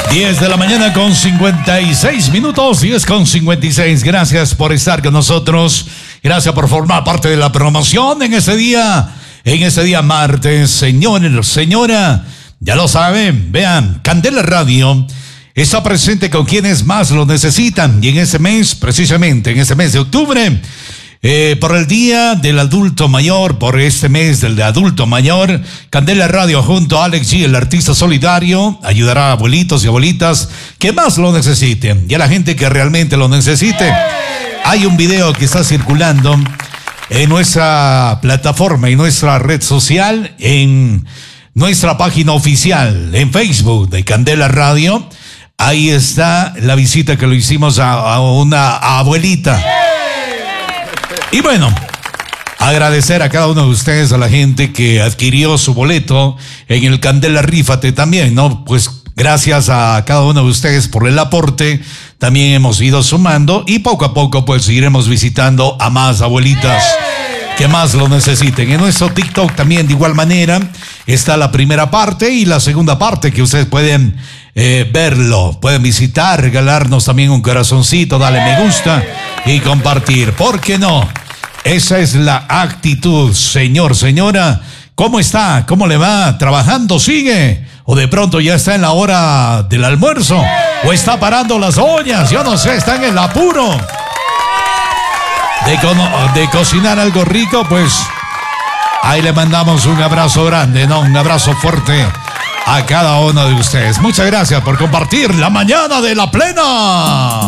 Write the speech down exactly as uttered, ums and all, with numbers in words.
diez de la mañana con cincuenta y seis minutos, diez con cincuenta y seis. Gracias por estar con nosotros. Gracias por formar parte de la promoción en ese día, en ese día martes. Señor, señora, ya lo saben, vean, Candela Radio está presente con quienes más lo necesitan. Y en ese mes, precisamente en ese mes de octubre, Eh, por el Día del Adulto Mayor, por este mes del de Adulto Mayor, Candela Radio junto a Alex G, el artista solidario, ayudará a abuelitos y abuelitas que más lo necesiten y a la gente que realmente lo necesite. Hay un video que está circulando en nuestra plataforma y nuestra red social, en nuestra página oficial, en Facebook de Candela Radio. Ahí está la visita que lo hicimos a, a una abuelita. Y bueno, agradecer a cada uno de ustedes, a la gente que adquirió su boleto en el Candela Rífate también, ¿no? Pues gracias a cada uno de ustedes por el aporte, también hemos ido sumando y poco a poco pues iremos visitando a más abuelitas que más lo necesiten. En nuestro TikTok también de igual manera está la primera parte y la segunda parte que ustedes pueden eh, verlo, pueden visitar, regalarnos también un corazoncito, darle me gusta y compartir. ¿Por qué no? Esa es la actitud, señor, señora. ¿Cómo está? ¿Cómo le va? ¿Trabajando sigue? ¿O de pronto ya está en la hora del almuerzo? ¿O está parando las ollas? Yo no sé, está en el apuro de, co- de cocinar algo rico. Pues ahí le mandamos un abrazo grande, ¿no? Un abrazo fuerte a cada uno de ustedes. Muchas gracias por compartir la mañana de La Plena.